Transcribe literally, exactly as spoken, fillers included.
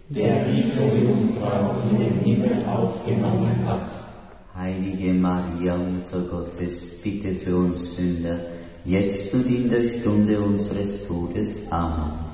der die Jungfrau in den Himmel aufgenommen hat. Heilige Maria, Mutter Gottes, bitte für uns Sünder, jetzt und in der Stunde unseres Todes. Amen.